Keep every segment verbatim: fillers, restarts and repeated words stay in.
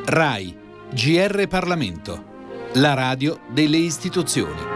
RAI, G R Parlamento, la radio delle istituzioni.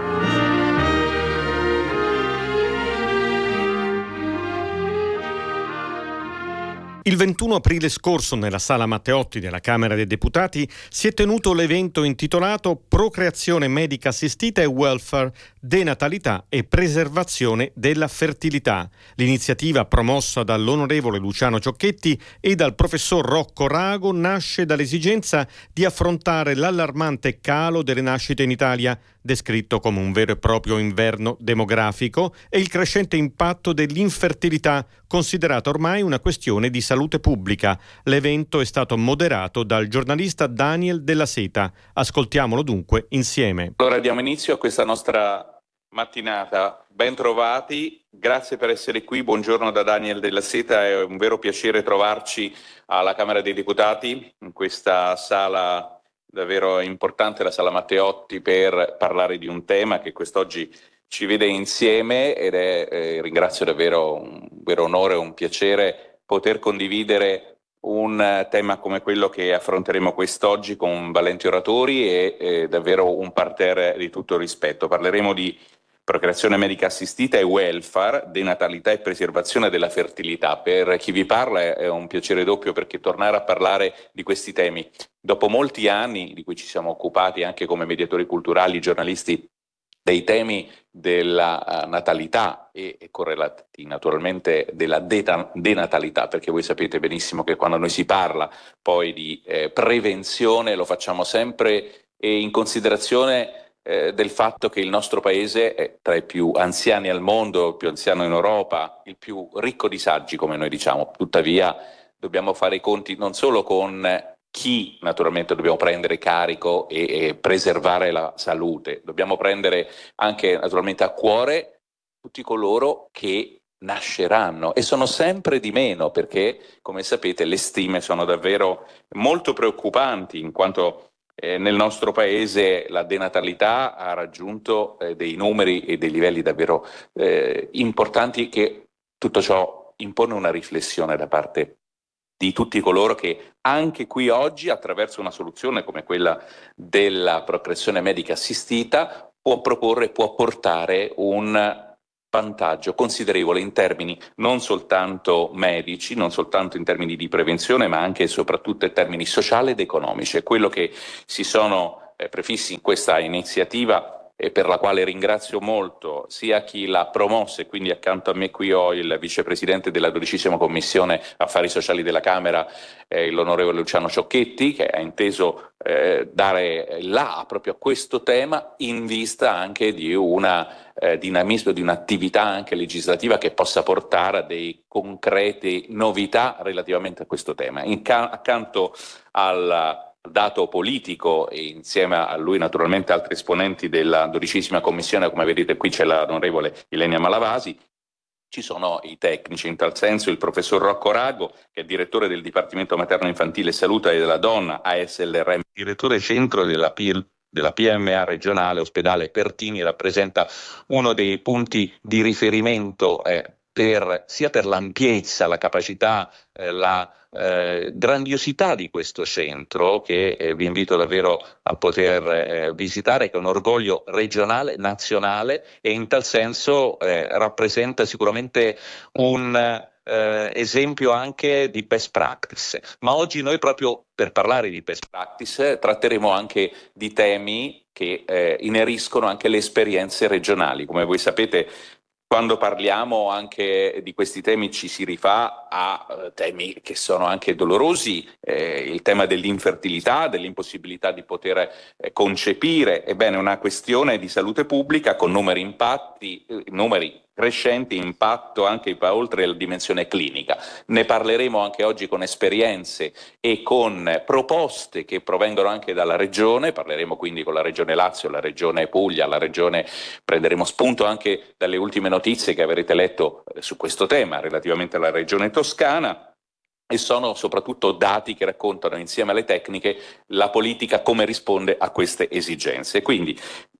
Il ventuno aprile scorso nella Sala Matteotti della Camera dei Deputati si è tenuto l'evento intitolato Procreazione medica assistita e welfare, denatalità e preservazione della fertilità. L'iniziativa promossa dall'onorevole Luciano Ciocchetti e dal professor Rocco Rago nasce dall'esigenza di affrontare l'allarmante calo delle nascite in Italia, descritto come un vero e proprio inverno demografico, e il crescente impatto dell'infertilità, considerata ormai una questione di salute pubblica. L'evento è stato moderato dal giornalista Daniel Della Seta. Ascoltiamolo dunque insieme. Allora diamo inizio a questa nostra mattinata. Ben trovati, grazie per essere qui. Buongiorno da Daniel Della Seta, è un vero piacere trovarci alla Camera dei Deputati, in questa sala davvero importante, la Sala Matteotti, per parlare di un tema che quest'oggi ci vede insieme ed è, eh, ringrazio davvero, un vero onore, un piacere poter condividere un tema come quello che affronteremo quest'oggi con valenti oratori e eh, davvero un parterre di tutto rispetto. Parleremo di procreazione medica assistita e welfare, denatalità e preservazione della fertilità. Per chi vi parla è un piacere doppio, perché tornare a parlare di questi temi, dopo molti anni di cui ci siamo occupati anche come mediatori culturali, giornalisti, dei temi della natalità e, e correlati naturalmente della deta- denatalità, perché voi sapete benissimo che quando noi si parla poi di eh, prevenzione lo facciamo sempre eh, in considerazione Eh, del fatto che il nostro paese è tra i più anziani al mondo, il più anziano in Europa, il più ricco di saggi, come noi diciamo. Tuttavia dobbiamo fare i conti non solo con chi naturalmente dobbiamo prendere carico e, e preservare la salute, dobbiamo prendere anche naturalmente a cuore tutti coloro che nasceranno, e sono sempre di meno, perché come sapete le stime sono davvero molto preoccupanti, in quanto Eh, nel nostro paese la denatalità ha raggiunto eh, dei numeri e dei livelli davvero eh, importanti, che tutto ciò impone una riflessione da parte di tutti coloro che anche qui oggi, attraverso una soluzione come quella della procreazione medica assistita, può proporre, può portare un vantaggio considerevole in termini non soltanto medici, non soltanto in termini di prevenzione, ma anche e soprattutto in termini sociali ed economici. È quello che si sono eh, prefissi in questa iniziativa, e per la quale ringrazio molto sia chi l'ha promossa, e quindi accanto a me qui ho il vicepresidente della dodicesima Commissione Affari Sociali della Camera, eh, l'onorevole Luciano Ciocchetti, che ha inteso eh, dare là proprio a questo tema, in vista anche di una Eh, dinamismo, di un'attività anche legislativa che possa portare a dei concrete novità relativamente a questo tema. In ca- accanto al dato politico, e insieme a lui naturalmente altri esponenti della dodicesima Commissione, come vedete qui c'è l'onorevole Ilenia Malavasi, ci sono i tecnici, in tal senso il professor Rocco Rago, che è direttore del Dipartimento Materno Infantile Salute e della Donna A S L R M, direttore centro della P I L della P M A regionale Ospedale Pertini, rappresenta uno dei punti di riferimento eh, per, sia per l'ampiezza, la capacità, eh, la eh, grandiosità di questo centro, che eh, vi invito davvero a poter eh, visitare, che è un orgoglio regionale, nazionale, e in tal senso eh, rappresenta sicuramente un Eh, esempio anche di best practice. Ma oggi noi, proprio per parlare di best practice, tratteremo anche di temi che eh, ineriscono anche le esperienze regionali. Come voi sapete, quando parliamo anche di questi temi ci si rifà a eh, temi che sono anche dolorosi, eh, il tema dell'infertilità, dell'impossibilità di poter eh, concepire. Ebbene, una questione di salute pubblica con numeri impatti, eh, numeri crescenti, impatto anche oltre la dimensione clinica. Ne parleremo anche oggi con esperienze e con proposte che provengono anche dalla regione. Parleremo quindi con la regione Lazio, la regione Puglia, la regione, prenderemo spunto anche dalle ultime notizie che avrete letto su questo tema relativamente alla regione Toscana. E sono soprattutto dati che raccontano, insieme alle tecniche, la politica come risponde a queste esigenze. Quindi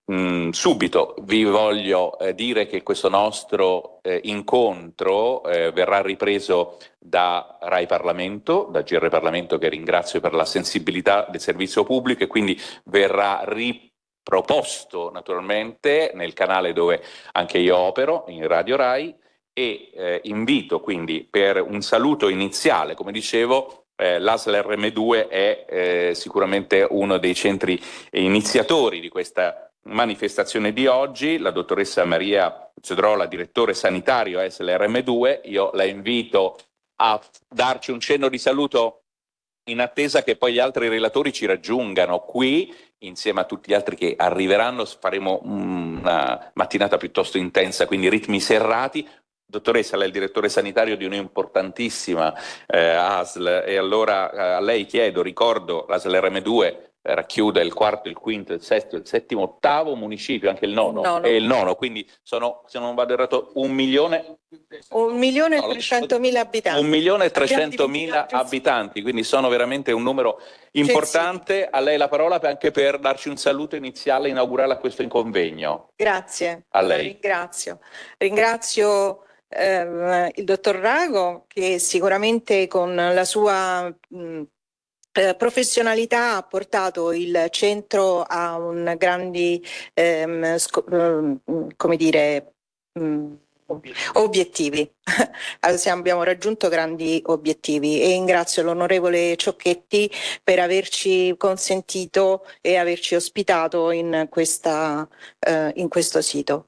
mh, subito vi voglio eh, dire che questo nostro eh, incontro eh, verrà ripreso da Rai Parlamento, da G R Parlamento, che ringrazio per la sensibilità del servizio pubblico, e quindi verrà riproposto naturalmente nel canale dove anche io opero, in Radio Rai, e eh, invito quindi per un saluto iniziale, come dicevo, Eh, l'A S L R M due è eh, sicuramente uno dei centri iniziatori di questa manifestazione di oggi, la dottoressa Maria Cedrola, direttore sanitario A S L R M due. Io la invito a darci un cenno di saluto in attesa che poi gli altri relatori ci raggiungano qui, insieme a tutti gli altri che arriveranno. Faremo una mattinata piuttosto intensa, quindi ritmi serrati. Dottoressa, lei è il direttore sanitario di un'importantissima eh, A S L, e allora eh, a lei chiedo, ricordo, l'A S L R M due eh, racchiude il quarto, il quinto, il sesto, il settimo, ottavo municipio, anche il nono, il nono. e il nono, quindi sono, se non vado errato, un milione... Un milione e trecentomila abitanti. Un milione e trecentomila abitanti, quindi sono veramente un numero importante. Sì, sì. A lei la parola anche per darci un saluto iniziale, inaugurale a questo convegno. Grazie, a lei. Ringrazio. Ringrazio eh, il dottor Rago, che sicuramente con la sua mh, eh, professionalità ha portato il centro a un grandi, ehm, sco- come dire, mh, obiettivi. Abbiamo raggiunto grandi obiettivi, e ringrazio l'onorevole Ciocchetti per averci consentito e averci ospitato in, questa, eh, in questo sito.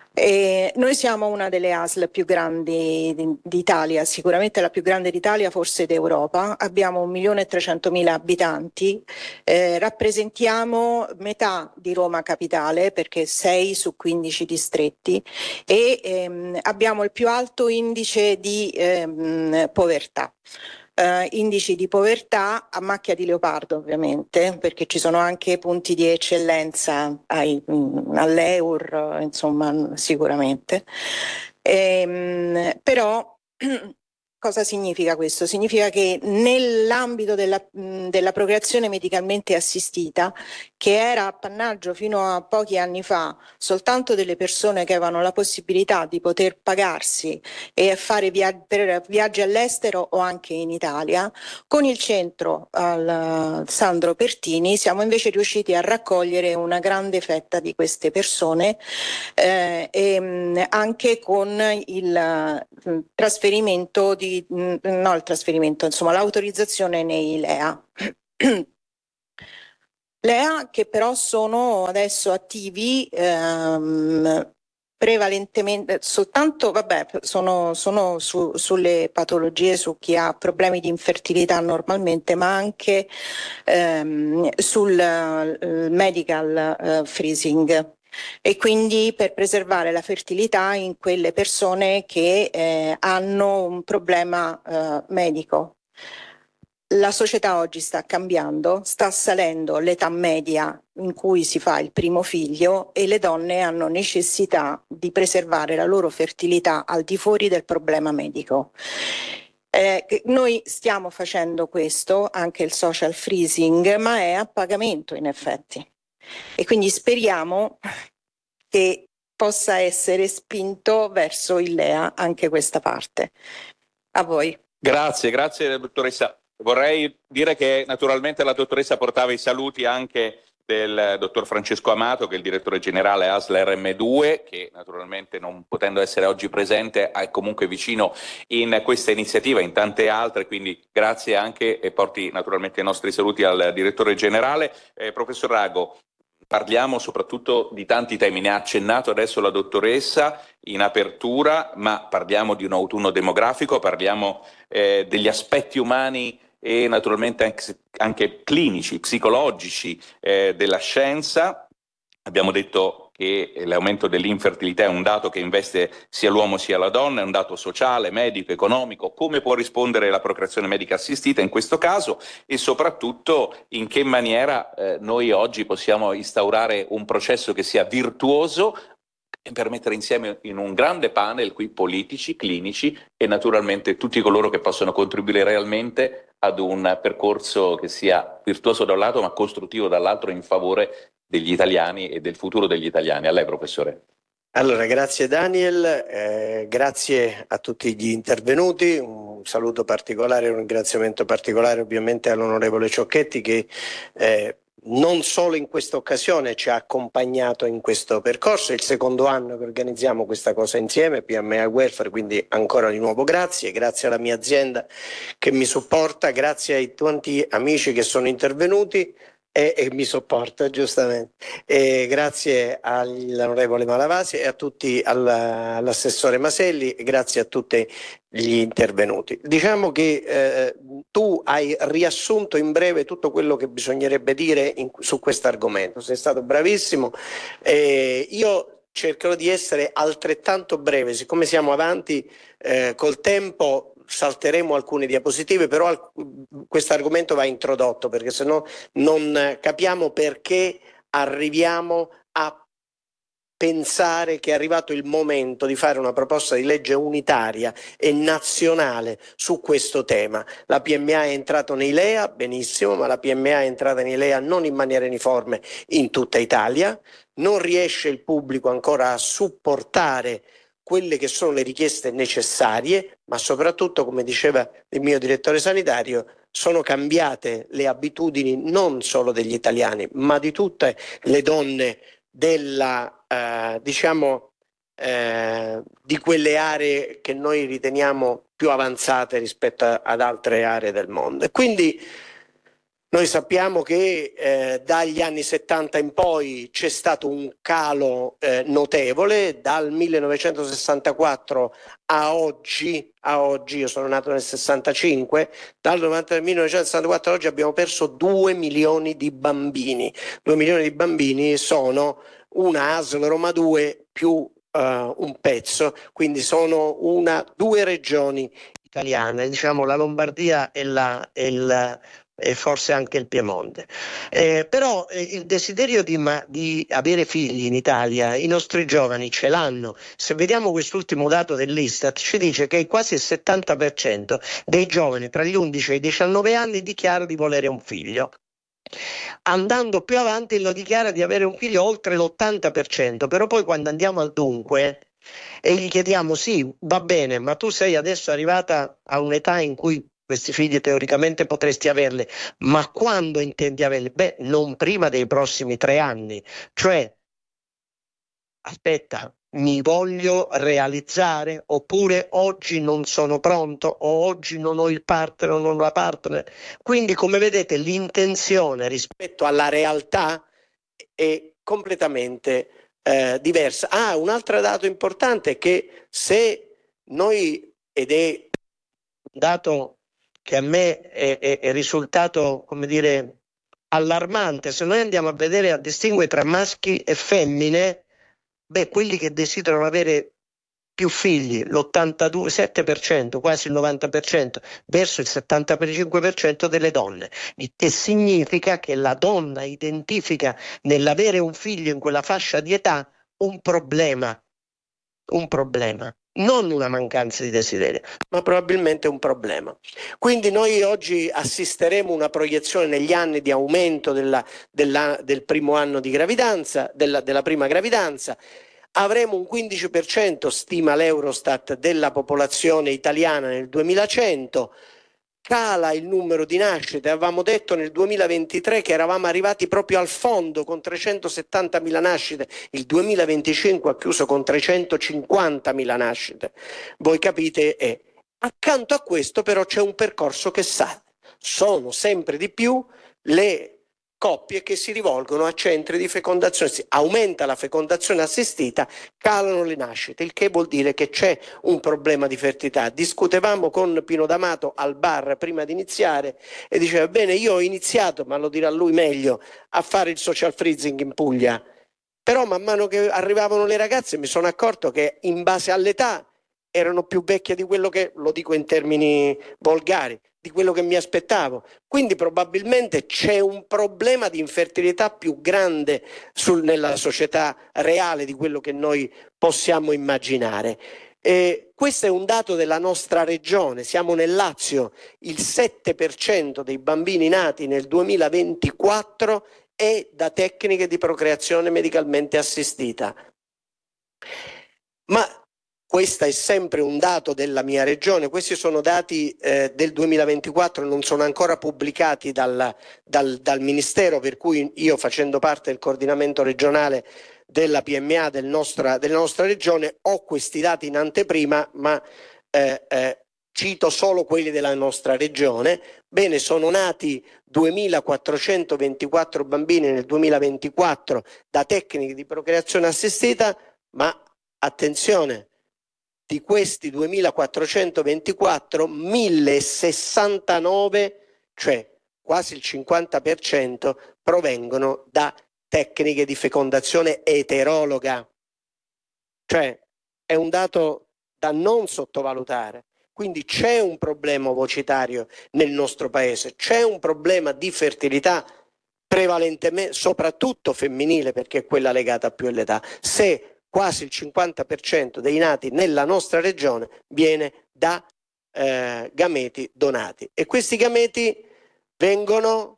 E noi siamo una delle A S L più grandi d'Italia, sicuramente la più grande d'Italia, forse d'Europa. Abbiamo un milione e trecentomila abitanti, eh, rappresentiamo metà di Roma Capitale, perché sei su quindici distretti, e ehm, abbiamo il più alto indice di ehm, povertà. Uh, indici di povertà a macchia di leopardo, ovviamente, perché ci sono anche punti di eccellenza ai, mh, all'E U R, insomma, sicuramente. Ehm, però cosa significa questo? Significa che nell'ambito della, mh, della procreazione medicalmente assistita, che era appannaggio fino a pochi anni fa soltanto delle persone che avevano la possibilità di poter pagarsi e fare via- per viaggi all'estero o anche in Italia, con il centro al Sandro Pertini siamo invece riusciti a raccogliere una grande fetta di queste persone, eh, e mh, anche con il mh, trasferimento di mh, no il trasferimento, insomma l'autorizzazione nei L E A. L E A che però sono adesso attivi ehm, prevalentemente soltanto, vabbè, sono, sono su, sulle patologie, su chi ha problemi di infertilità normalmente, ma anche ehm, sul uh, medical uh, freezing, e quindi per preservare la fertilità in quelle persone che eh, hanno un problema uh, medico. La società oggi sta cambiando, sta salendo l'età media in cui si fa il primo figlio, e le donne hanno necessità di preservare la loro fertilità al di fuori del problema medico. Eh, noi stiamo facendo questo, anche il social freezing, ma è a pagamento in effetti, e quindi speriamo che possa essere spinto verso il L E A anche questa parte. A voi. Grazie, grazie dottoressa. Vorrei dire che naturalmente la dottoressa portava i saluti anche del dottor Francesco Amato, che è il direttore generale A S L R M due, che naturalmente, non potendo essere oggi presente, è comunque vicino in questa iniziativa e in tante altre, quindi grazie anche, e porti naturalmente i nostri saluti al direttore generale. Eh, professor Rago, parliamo soprattutto di tanti temi, ne ha accennato adesso la dottoressa in apertura, ma parliamo di un autunno demografico, parliamo eh, degli aspetti umani e naturalmente anche, anche clinici, psicologici eh, della scienza. Abbiamo detto che l'aumento dell'infertilità è un dato che investe sia l'uomo sia la donna, è un dato sociale, medico, economico. Come può rispondere la procreazione medica assistita in questo caso, e soprattutto in che maniera eh, noi oggi possiamo instaurare un processo che sia virtuoso per mettere insieme in un grande panel qui politici, clinici e naturalmente tutti coloro che possono contribuire realmente ad un percorso che sia virtuoso da un lato ma costruttivo dall'altro in favore degli italiani e del futuro degli italiani. A lei, professore. Allora, grazie Daniel, eh, grazie a tutti gli intervenuti, un saluto particolare, un ringraziamento particolare ovviamente all'onorevole Ciocchetti che eh, non solo in questa occasione ci ha accompagnato in questo percorso, è il secondo anno che organizziamo questa cosa insieme, P M I Welfare, quindi ancora di nuovo grazie, grazie alla mia azienda che mi supporta, grazie ai tanti amici che sono intervenuti. E, e mi sopporta giustamente e grazie all'onorevole Malavasi e a tutti alla, all'assessore Maselli e grazie a tutti gli intervenuti. Diciamo che eh, tu hai riassunto in breve tutto quello che bisognerebbe dire in, su questo argomento, sei stato bravissimo. Eh, io cercherò di essere altrettanto breve, siccome siamo avanti eh, col tempo. Salteremo alcune diapositive, però questo argomento va introdotto perché sennò non capiamo perché arriviamo a pensare che è arrivato il momento di fare una proposta di legge unitaria e nazionale su questo tema. La P M A è entrata nei L E A, benissimo, ma la P M A è entrata nei L E A non in maniera uniforme in tutta Italia, non riesce il pubblico ancora a supportare quelle che sono le richieste necessarie, ma soprattutto, come diceva il mio direttore sanitario, sono cambiate le abitudini non solo degli italiani, ma di tutte le donne della, eh, diciamo, eh, di quelle aree che noi riteniamo più avanzate rispetto a, ad altre aree del mondo. E quindi noi sappiamo che eh, dagli anni settanta in poi c'è stato un calo eh, notevole, dal millenovecentosessantaquattro a oggi, a oggi, io sono nato nel sessantacinque, dal millenovecentosessantaquattro a oggi abbiamo perso due milioni di bambini. due milioni di bambini sono una A S L Roma due più uh, un pezzo, quindi sono una, due regioni italiane, diciamo la Lombardia e la... E la e forse anche il Piemonte. Eh, però eh, il desiderio di, ma, di avere figli in Italia, i nostri giovani ce l'hanno. Se vediamo quest'ultimo dato dell'Istat, ci dice che quasi il settanta per cento dei giovani tra gli undici e i diciannove anni dichiara di volere un figlio. Andando più avanti lo dichiara di avere un figlio oltre l'ottanta per cento, però poi quando andiamo al dunque e gli chiediamo sì, va bene, ma tu sei adesso arrivata a un'età in cui questi figli teoricamente potresti averli, ma quando intendi averli? Beh, non prima dei prossimi tre anni, cioè aspetta, mi voglio realizzare oppure oggi non sono pronto o oggi non ho il partner o non ho la partner. Quindi come vedete l'intenzione rispetto alla realtà è completamente eh, diversa. Ah, un altro dato importante è che se noi, ed è un dato che a me è, è, è risultato, come dire, allarmante, se noi andiamo a vedere, a distinguere tra maschi e femmine, beh, quelli che desiderano avere più figli, l'ottantadue sette per cento, quasi il novanta per cento, verso il settantacinque per cento delle donne. Il che significa che la donna identifica nell'avere un figlio in quella fascia di età un problema, un problema. Non una mancanza di desiderio, ma probabilmente un problema. Quindi noi oggi assisteremo a una proiezione negli anni di aumento della, della, del primo anno di gravidanza, della, della prima gravidanza. Avremo un quindici per cento, stima l'Eurostat, della popolazione italiana nel duemilacento. Cala il numero di nascite, avevamo detto nel duemilaventitré che eravamo arrivati proprio al fondo con trecentosettantamila nascite, il duemilaventicinque ha chiuso con trecentocinquantamila nascite. Voi capite, è. Accanto a questo però c'è un percorso che sale, sono sempre di più le coppie che si rivolgono a centri di fecondazione, aumenta la fecondazione assistita, calano le nascite, il che vuol dire che c'è un problema di fertilità. Discutevamo con Pino D'Amato al bar prima di iniziare e diceva bene, io ho iniziato, ma lo dirà lui meglio, a fare il social freezing in Puglia, però man mano che arrivavano le ragazze mi sono accorto che in base all'età erano più vecchie di quello che, lo dico in termini volgari, di quello che mi aspettavo. Quindi probabilmente c'è un problema di infertilità più grande sul, nella società reale di quello che noi possiamo immaginare. E questo è un dato della nostra regione, siamo nel Lazio, il sette per cento dei bambini nati nel duemilaventiquattro e da tecniche di procreazione medicalmente assistita. Ma questo è sempre un dato della mia regione, questi sono dati eh, del duemilaventiquattro, non sono ancora pubblicati dal, dal, dal Ministero, per cui io, facendo parte del coordinamento regionale della P M A del nostra, della nostra regione, ho questi dati in anteprima, ma eh, eh, cito solo quelli della nostra regione. Bene, sono nati duemilaquattrocentoventiquattro bambini nel duemilaventiquattro da tecniche di procreazione assistita, ma attenzione, di questi duemilaquattrocentoventiquattro, millesessantanove, cioè quasi il cinquanta per cento, provengono da tecniche di fecondazione eterologa. Cioè è un dato da non sottovalutare. Quindi c'è un problema ovocitario nel nostro paese, c'è un problema di fertilità prevalentemente, soprattutto femminile, perché è quella legata più all'età. Se quasi il cinquanta per cento dei nati nella nostra regione viene da eh, gameti donati, e questi gameti vengono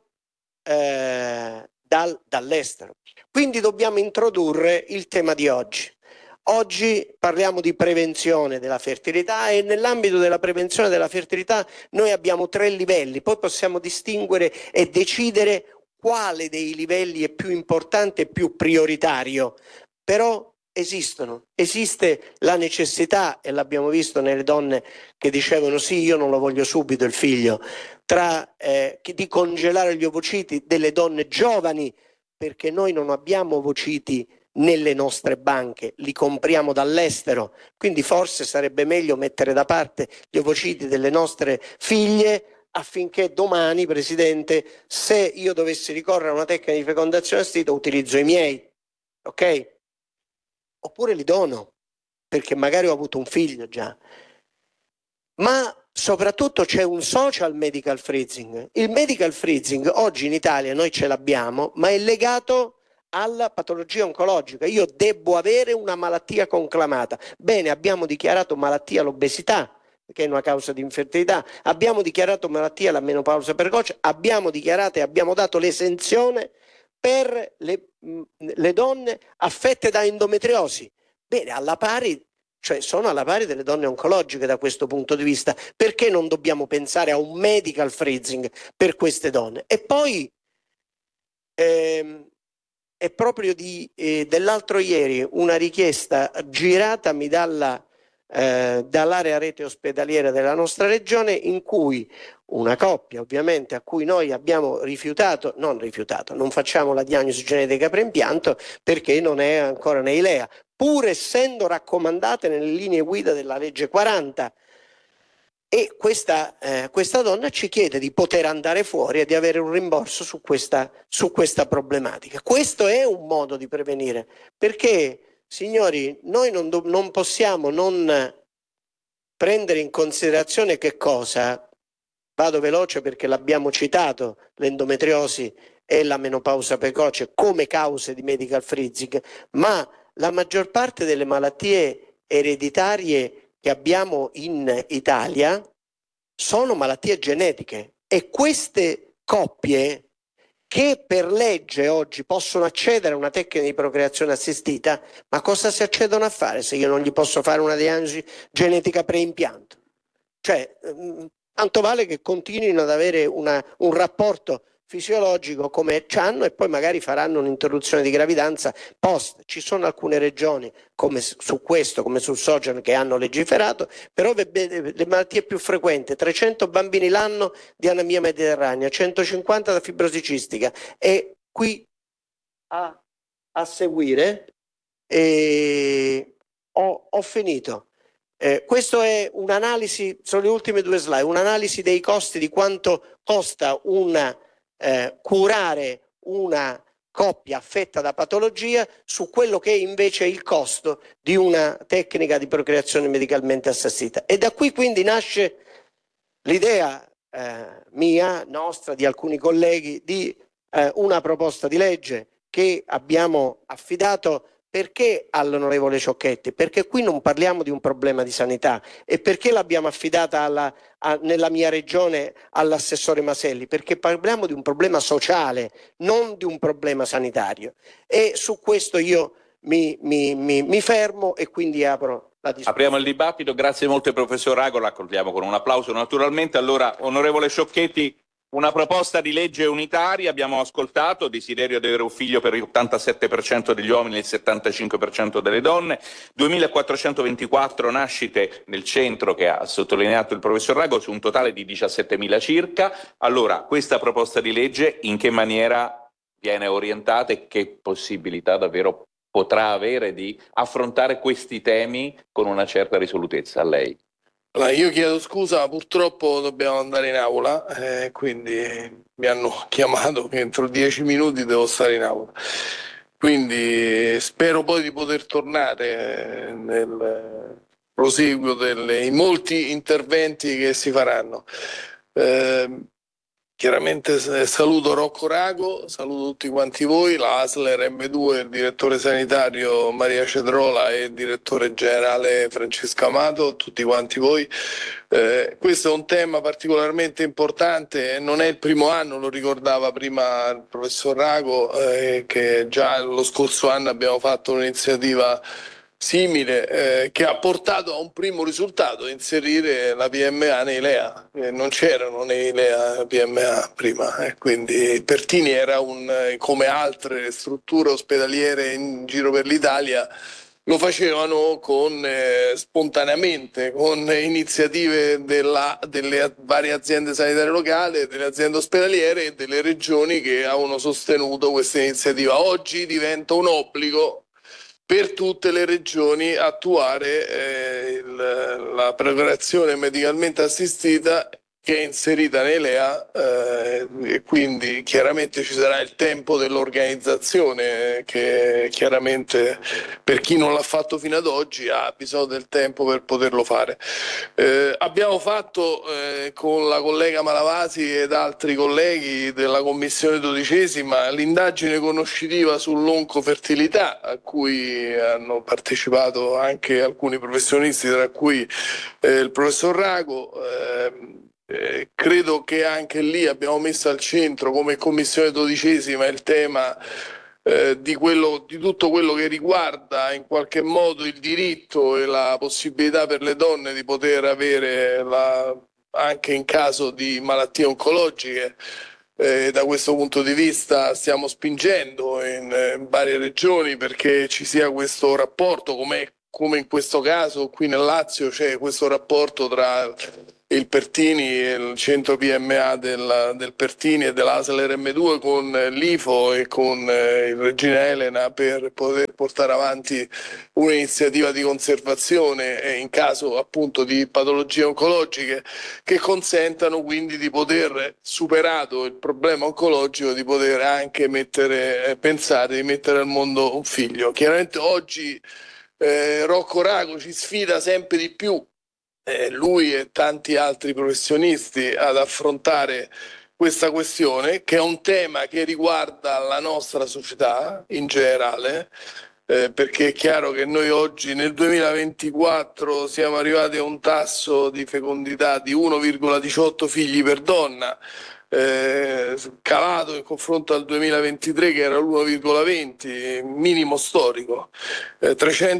eh, dal, dall'estero. Quindi dobbiamo introdurre il tema di oggi. Oggi parliamo di prevenzione della fertilità, e nell'ambito della prevenzione della fertilità noi abbiamo tre livelli, poi possiamo distinguere e decidere quale dei livelli è più importante e più prioritario, però esistono, esiste la necessità, e l'abbiamo visto nelle donne che dicevano sì, io non lo voglio subito il figlio, tra eh, di congelare gli ovociti delle donne giovani, perché noi non abbiamo ovociti nelle nostre banche, li compriamo dall'estero, quindi forse sarebbe meglio mettere da parte gli ovociti delle nostre figlie, affinché domani, Presidente, se io dovessi ricorrere a una tecnica di fecondazione assistita, utilizzo i miei, ok? Oppure li dono, perché magari ho avuto un figlio già. Ma soprattutto c'è un social medical freezing. Il medical freezing oggi in Italia noi ce l'abbiamo, ma è legato alla patologia oncologica. Io devo avere una malattia conclamata. Bene, abbiamo dichiarato malattia l'obesità, che è una causa di infertilità, abbiamo dichiarato malattia la menopausa precoce, abbiamo dichiarato e abbiamo dato l'esenzione per le, le donne affette da endometriosi. Bene, alla pari, cioè sono alla pari delle donne oncologiche da questo punto di vista. Perché non dobbiamo pensare a un medical freezing per queste donne? E poi ehm, è proprio di, eh, dell'altro ieri una richiesta giratami dalla, eh, dall'area rete ospedaliera della nostra regione, in cui una coppia, ovviamente, a cui noi abbiamo rifiutato, non rifiutato, non facciamo la diagnosi genetica preimpianto perché non è ancora nei L E A, pur essendo raccomandate nelle linee guida della legge quaranta. E questa, eh, questa donna ci chiede di poter andare fuori e di avere un rimborso su questa, su questa problematica. Questo è un modo di prevenire, perché, signori, noi non, do, non possiamo non prendere in considerazione che cosa, vado veloce perché l'abbiamo citato, l'endometriosi e la menopausa precoce come cause di medical freezing, ma la maggior parte delle malattie ereditarie che abbiamo in Italia sono malattie genetiche, e queste coppie che per legge oggi possono accedere a una tecnica di procreazione assistita, ma cosa si accedono a fare se io non gli posso fare una diagnosi genetica preimpianto? Cioè, tanto vale che continuino ad avere una, un rapporto fisiologico come c'hanno, e poi magari faranno un'interruzione di gravidanza post. Ci sono alcune regioni come su questo, come sul social, che hanno legiferato, però le malattie più frequenti: trecento bambini l'anno di anemia mediterranea, centocinquanta da fibrosi cistica, e qui a, a seguire e ho, ho finito. Eh, questo è un'analisi, sono le ultime due slide, un'analisi dei costi, di quanto costa una Eh, curare una coppia affetta da patologia, su quello che è invece il costo di una tecnica di procreazione medicalmente assistita. E da qui quindi nasce l'idea eh, mia, nostra, di alcuni colleghi, di eh, una proposta di legge che abbiamo affidato perché all'onorevole Ciocchetti? Perché qui non parliamo di un problema di sanità. E perché l'abbiamo affidata alla, a, nella mia regione all'assessore Maselli? Perché parliamo di un problema sociale, non di un problema sanitario. E su questo io mi, mi, mi, mi fermo e quindi apro la discussione. Apriamo il dibattito. Grazie molto, professor Rago. La accogliamo con un applauso naturalmente. Allora, onorevole Ciocchetti, una proposta di legge unitaria, abbiamo ascoltato, desiderio di avere un figlio per l'ottantasette per cento degli uomini e il settantacinque per cento delle donne, duemilaquattrocentoventiquattro nascite nel centro che ha sottolineato il professor Rago, su un totale di diciassettemila circa. Allora, questa proposta di legge in che maniera viene orientata e che possibilità davvero potrà avere di affrontare questi temi con una certa risolutezza? A lei. Allora, io chiedo scusa, ma purtroppo dobbiamo andare in aula, eh, quindi mi hanno chiamato che entro dieci minuti devo stare in aula. Quindi spero poi di poter tornare nel proseguo dei molti interventi che si faranno. Eh, Chiaramente saluto Rocco Rago, saluto tutti quanti voi, la A S L R M due, il direttore sanitario Maria Cedrola e il direttore generale Francesco Amato, tutti quanti voi. Eh, questo è un tema particolarmente importante, non è il primo anno, lo ricordava prima il professor Rago, eh, che già lo scorso anno abbiamo fatto un'iniziativa simile, eh, che ha portato a un primo risultato: inserire la P M A nei L E A. Eh, non c'erano nei L E A P M A prima, eh, quindi Pertini era un, eh, come altre strutture ospedaliere in giro per l'Italia, lo facevano con, eh, spontaneamente, con iniziative della, delle varie aziende sanitarie locali, delle aziende ospedaliere e delle regioni che avevano sostenuto questa iniziativa. Oggi diventa un obbligo per tutte le regioni attuare eh, il, la procreazione medicalmente assistita, che è inserita nei L E A, eh, e quindi chiaramente ci sarà il tempo dell'organizzazione, che chiaramente per chi non l'ha fatto fino ad oggi ha bisogno del tempo per poterlo fare. Eh, abbiamo fatto eh, con la collega Malavasi ed altri colleghi della commissione dodicesima l'indagine conoscitiva sull'oncofertilità, a cui hanno partecipato anche alcuni professionisti, tra cui eh, il professor Rago. Eh, Eh, credo che anche lì abbiamo messo al centro, come commissione dodicesima, il tema eh, di, quello, di tutto quello che riguarda in qualche modo il diritto e la possibilità per le donne di poter avere, la, anche in caso di malattie oncologiche. Eh, da questo punto di vista stiamo spingendo in, in varie regioni perché ci sia questo rapporto, come, come in questo caso qui nel Lazio c'è questo rapporto tra il Pertini, il centro P M A del, del Pertini e dell'A S L R M due con l'I F O e con eh, il Regina Elena, per poter portare avanti un'iniziativa di conservazione eh, in caso appunto di patologie oncologiche, che consentano quindi di poter, superato il problema oncologico, di poter anche mettere, eh, pensare di mettere al mondo un figlio. Chiaramente oggi eh, Rocco Rago ci sfida sempre di più, Eh, lui e tanti altri professionisti, ad affrontare questa questione, che è un tema che riguarda la nostra società in generale, eh, perché è chiaro che noi oggi nel duemilaventiquattro siamo arrivati a un tasso di fecondità di uno virgola diciotto figli per donna, eh, calato in confronto al duemilaventitré che era l'uno virgola venti, minimo storico, eh,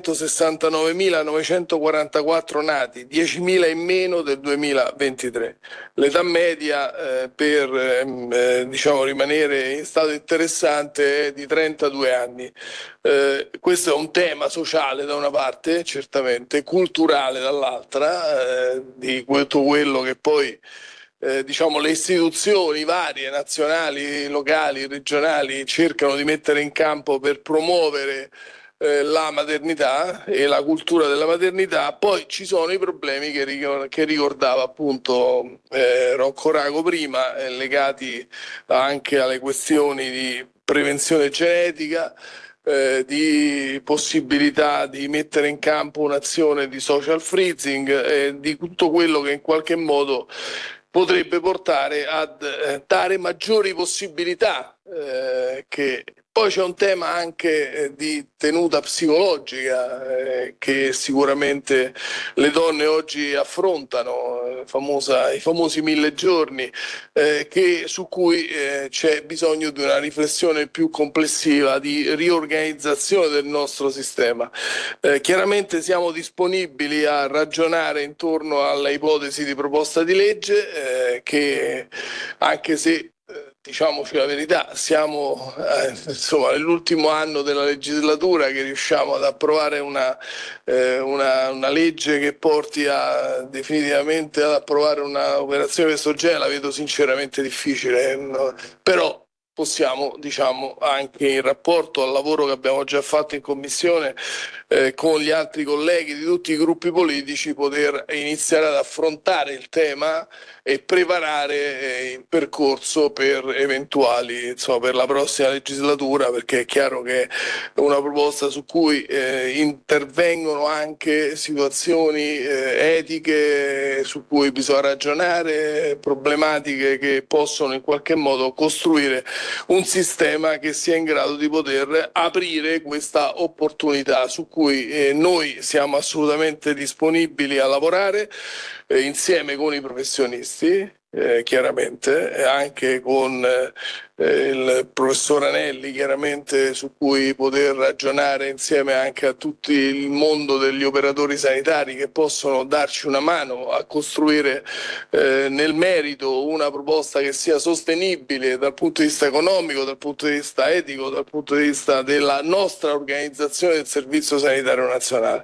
trecentosessantanovemilanovecentquarantaquattro nati, diecimila in meno del duemilaventitré. L'età media eh, per ehm, eh, diciamo rimanere in stato interessante è di trentadue anni. Eh, questo è un tema sociale da una parte, certamente, culturale dall'altra, eh, di tutto quello che poi Eh, diciamo le istituzioni varie, nazionali, locali, regionali, cercano di mettere in campo per promuovere eh, la maternità e la cultura della maternità. Poi ci sono i problemi che, ricor- che ricordava appunto eh, Rocco Rago prima, eh, legati anche alle questioni di prevenzione genetica, Eh, di possibilità di mettere in campo un'azione di social freezing, e eh, di tutto quello che in qualche modo potrebbe portare a eh, dare maggiori possibilità eh, che Poi c'è un tema anche eh, di tenuta psicologica eh, che sicuramente le donne oggi affrontano, eh, famosa, i famosi mille giorni, eh, che, su cui eh, c'è bisogno di una riflessione più complessiva, di riorganizzazione del nostro sistema. Eh, chiaramente siamo disponibili a ragionare intorno alla ipotesi di proposta di legge eh, che, anche se diciamoci la verità, siamo eh, insomma nell'ultimo anno della legislatura che riusciamo ad approvare una, eh, una, una legge che porti a, definitivamente ad approvare un'operazione di questo genere, la vedo sinceramente difficile, no? Però possiamo, diciamo, anche in rapporto al lavoro che abbiamo già fatto in commissione eh, con gli altri colleghi di tutti i gruppi politici, poter iniziare ad affrontare il tema e preparare eh, il percorso per eventuali, insomma, per la prossima legislatura, perché è chiaro che è una proposta su cui eh, intervengono anche situazioni eh, etiche su cui bisogna ragionare, problematiche che possono in qualche modo costruire un sistema che sia in grado di poter aprire questa opportunità su cui eh, noi siamo assolutamente disponibili a lavorare eh, insieme con i professionisti, eh, chiaramente, e anche con eh, il professor Anelli, chiaramente, su cui poter ragionare insieme anche a tutto il mondo degli operatori sanitari che possono darci una mano a costruire eh, nel merito una proposta che sia sostenibile dal punto di vista economico, dal punto di vista etico, dal punto di vista della nostra organizzazione del Servizio Sanitario Nazionale.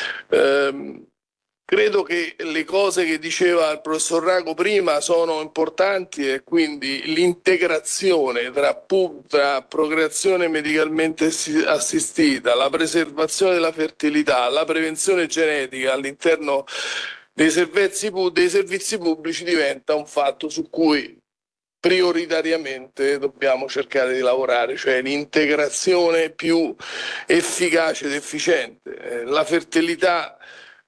Eh, Credo che le cose che diceva il professor Rago prima sono importanti, e quindi l'integrazione tra, pub, tra procreazione medicalmente assistita, la preservazione della fertilità, la prevenzione genetica all'interno dei servizi, dei servizi pubblici diventa un fatto su cui prioritariamente dobbiamo cercare di lavorare, cioè l'integrazione più efficace ed efficiente. La fertilità,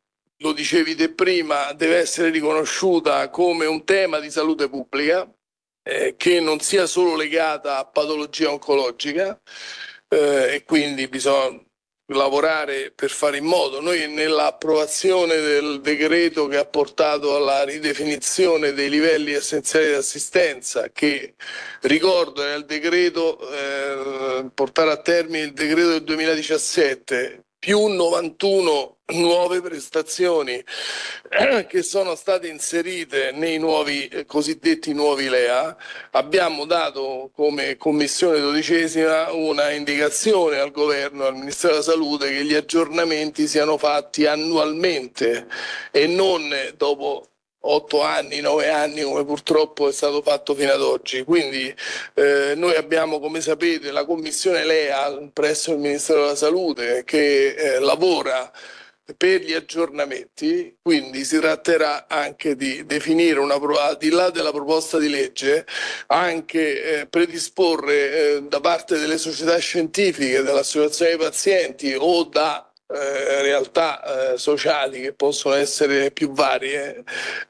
lo dicevi te prima, deve essere riconosciuta come un tema di salute pubblica eh, che non sia solo legata a patologia oncologica eh, e quindi bisogna lavorare per fare in modo. Noi nell'approvazione del decreto che ha portato alla ridefinizione dei livelli essenziali di assistenza, che ricordo è il decreto eh, portare a termine il decreto del duemiladiciassette più novantuno nuove prestazioni eh, che sono state inserite nei nuovi eh, cosiddetti nuovi L E A, abbiamo dato come commissione dodicesima una indicazione al governo, al Ministero della Salute, che gli aggiornamenti siano fatti annualmente e non dopo otto anni, nove anni, come purtroppo è stato fatto fino ad oggi. Quindi eh, noi abbiamo, come sapete, la commissione L E A presso il Ministero della Salute che eh, lavora per gli aggiornamenti, quindi si tratterà anche di definire, una, al di là della proposta di legge, anche eh, predisporre eh, da parte delle società scientifiche, dell'associazione dei pazienti o da Eh, realtà eh, sociali che possono essere più varie,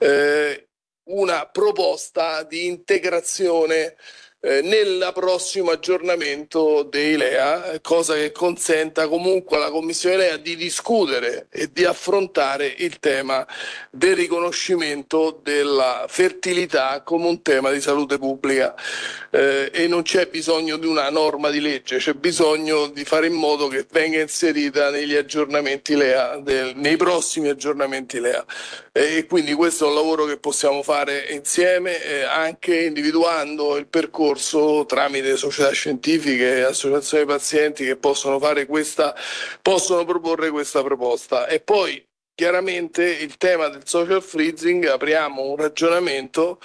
eh, una proposta di integrazione eh, nel prossimo aggiornamento dei L E A, cosa che consenta comunque alla Commissione L E A di discutere e di affrontare il tema del riconoscimento della fertilità come un tema di salute pubblica. Eh, e non c'è bisogno di una norma di legge, c'è bisogno di fare in modo che venga inserita negli aggiornamenti L E A, del, nei prossimi aggiornamenti L E A. E quindi questo è un lavoro che possiamo fare insieme, eh, anche individuando il percorso tramite società scientifiche e associazioni dei pazienti che possono fare questa, possono proporre questa proposta. E poi chiaramente il tema del social freezing, apriamo un ragionamento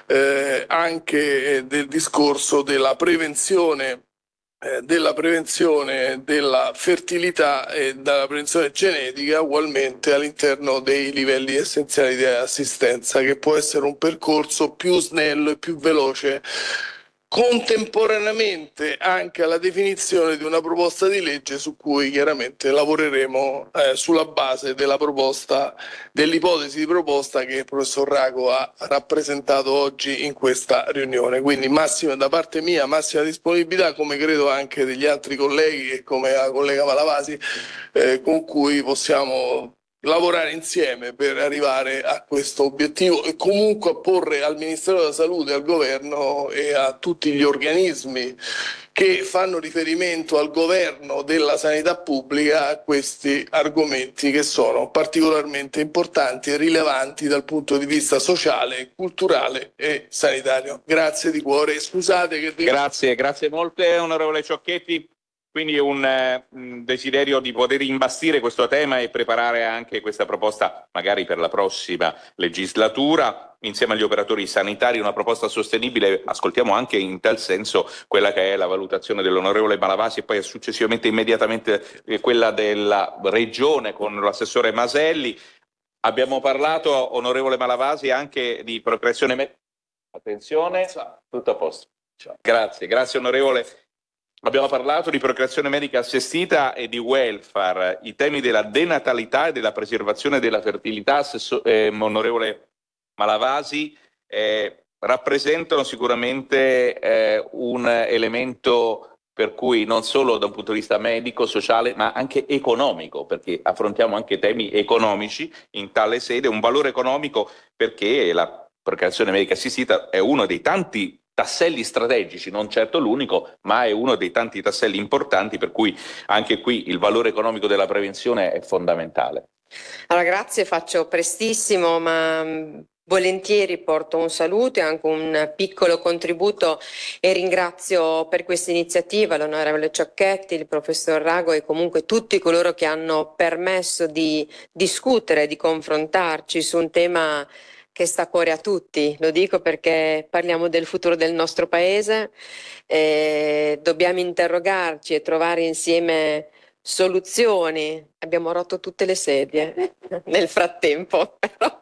eh, anche del discorso della prevenzione eh, della prevenzione della fertilità e della prevenzione genetica ugualmente all'interno dei livelli essenziali di assistenza, che può essere un percorso più snello e più veloce contemporaneamente anche alla definizione di una proposta di legge su cui chiaramente lavoreremo eh, sulla base della proposta, dell'ipotesi di proposta che il professor Rago ha rappresentato oggi in questa riunione. Quindi massima, da parte mia, massima disponibilità, come credo anche degli altri colleghi e come la collega Malavasi, eh, con cui possiamo lavorare insieme per arrivare a questo obiettivo e comunque a porre al Ministero della Salute, al Governo e a tutti gli organismi che fanno riferimento al governo della sanità pubblica a questi argomenti che sono particolarmente importanti e rilevanti dal punto di vista sociale, culturale e sanitario. Grazie di cuore, scusate che... Grazie, grazie molte onorevole Ciocchetti. Quindi un, eh, un desiderio di poter imbastire questo tema e preparare anche questa proposta magari per la prossima legislatura insieme agli operatori sanitari, una proposta sostenibile. Ascoltiamo anche in tal senso quella che è la valutazione dell'onorevole Malavasi e poi successivamente immediatamente eh, quella della Regione con l'assessore Maselli. Abbiamo parlato, onorevole Malavasi, anche di procreazione medica. Attenzione, tutto a posto. Grazie, grazie onorevole. Abbiamo parlato di procreazione medica assistita e di welfare, i temi della denatalità e della preservazione della fertilità, Assessore, eh, onorevole Malavasi, eh, rappresentano sicuramente eh, un elemento per cui non solo da un punto di vista medico, sociale, ma anche economico, perché affrontiamo anche temi economici in tale sede, un valore economico perché la procreazione medica assistita è uno dei tanti tasselli strategici, non certo l'unico, ma è uno dei tanti tasselli importanti, per cui anche qui il valore economico della prevenzione è fondamentale. Allora, grazie, faccio prestissimo, ma volentieri porto un saluto e anche un piccolo contributo e ringrazio per questa iniziativa l'onorevole Ciocchetti, il professor Rago e comunque tutti coloro che hanno permesso di discutere, di confrontarci su un tema che sta a cuore a tutti. Lo dico perché parliamo del futuro del nostro paese, eh, dobbiamo interrogarci e trovare insieme soluzioni. Abbiamo rotto tutte le sedie nel frattempo, però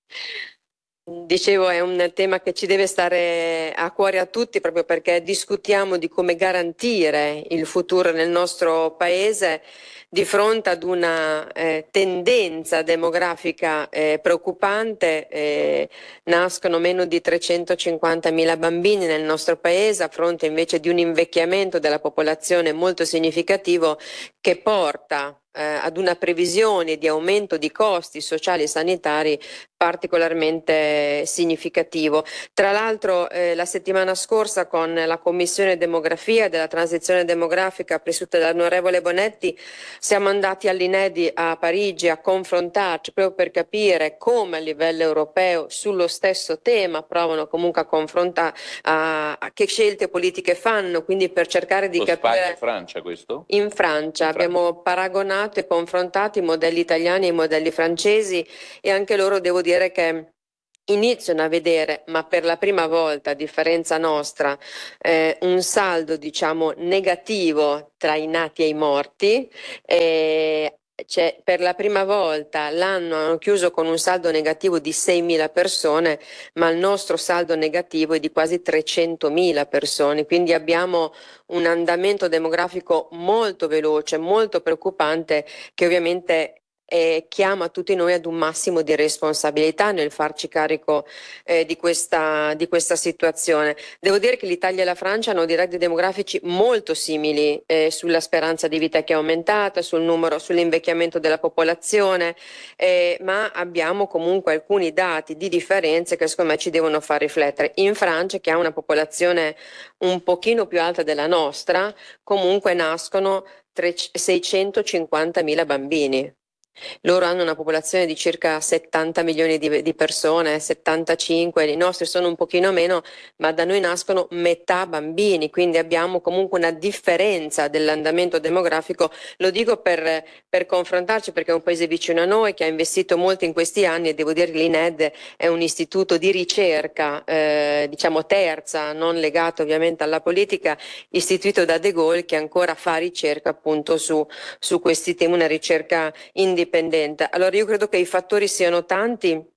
dicevo è un tema che ci deve stare a cuore a tutti proprio perché discutiamo di come garantire il futuro nel nostro paese di fronte ad una eh, tendenza demografica eh, preoccupante. Eh, nascono meno di trecentocinquantamila bambini nel nostro paese a fronte invece di un invecchiamento della popolazione molto significativo che porta eh, ad una previsione di aumento di costi sociali e sanitari particolarmente significativo. Tra l'altro eh, la settimana scorsa con la Commissione Demografia della Transizione Demografica presieduta dall'onorevole Bonetti siamo andati all'INEDI a Parigi a confrontarci proprio per capire come a livello europeo sullo stesso tema provano comunque a confrontare a, a che scelte politiche fanno, quindi per cercare di Lo capire. Spagna e Francia questo? In Francia In abbiamo Francia. paragonato e confrontato i modelli italiani e i modelli francesi e anche loro devo dire che iniziano a vedere, ma per la prima volta, a differenza nostra, eh, un saldo diciamo negativo tra i nati e i morti. Eh, Cioè, per la prima volta l'anno hanno chiuso con un saldo negativo di seimila persone, ma il nostro saldo negativo è di quasi trecentomila persone, quindi abbiamo un andamento demografico molto veloce, molto preoccupante, che ovviamente eh, chiama tutti noi ad un massimo di responsabilità nel farci carico eh, di questa, di questa situazione. Devo dire che l'Italia e la Francia hanno dei dati demografici molto simili eh, sulla speranza di vita che è aumentata, sul numero, sull'invecchiamento della popolazione, eh, ma abbiamo comunque alcuni dati di differenze che secondo me ci devono far riflettere. In Francia, che ha una popolazione un pochino più alta della nostra, comunque nascono seicentocinquantamila bambini. Loro hanno una popolazione di circa settanta milioni di, di persone, settantacinque, i nostri sono un pochino meno, ma da noi nascono metà bambini, quindi abbiamo comunque una differenza dell'andamento demografico. Lo dico per, per confrontarci perché è un paese vicino a noi che ha investito molto in questi anni e devo dire che l'INED è un istituto di ricerca, eh, diciamo terza, non legato ovviamente alla politica, istituito da De Gaulle che ancora fa ricerca appunto su, su questi temi, una ricerca indipendente. Allora io credo che i fattori siano tanti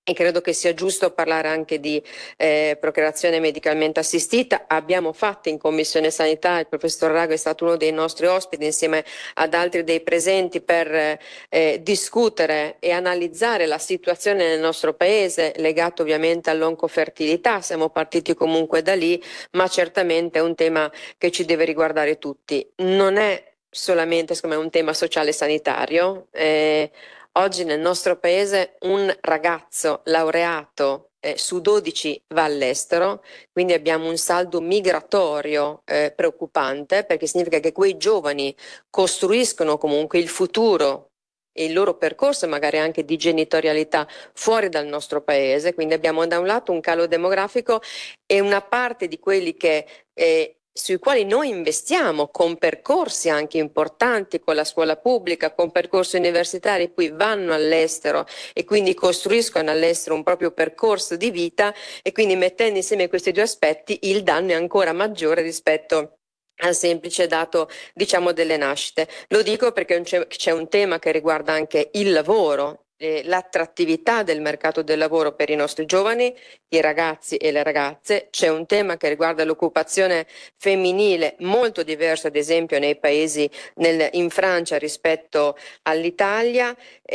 e credo che sia giusto parlare anche di eh, procreazione medicalmente assistita. Abbiamo fatto in Commissione Sanità, il professor Rago è stato uno dei nostri ospiti insieme ad altri dei presenti per eh, discutere e analizzare la situazione nel nostro paese legata ovviamente all'oncofertilità. Siamo partiti comunque da lì, ma certamente è un tema che ci deve riguardare tutti. Non è solamente secondo me un tema sociale sanitario. Eh, Oggi nel nostro paese un ragazzo laureato eh, su dodici va all'estero, quindi abbiamo un saldo migratorio eh, preoccupante, perché significa che quei giovani costruiscono comunque il futuro e il loro percorso magari anche di genitorialità fuori dal nostro paese. Quindi abbiamo da un lato un calo demografico e una parte di quelli che eh, sui quali noi investiamo con percorsi anche importanti con la scuola pubblica, con percorsi universitari, cui vanno all'estero e quindi costruiscono all'estero un proprio percorso di vita, e quindi mettendo insieme questi due aspetti il danno è ancora maggiore rispetto al semplice dato, diciamo, delle nascite. Lo dico perché c'è, c'è un tema che riguarda anche il lavoro, eh, l'attrattività del mercato del lavoro per i nostri giovani, i ragazzi e le ragazze. C'è un tema che riguarda l'occupazione femminile, molto diverso ad esempio nei paesi nel, in Francia rispetto all'Italia.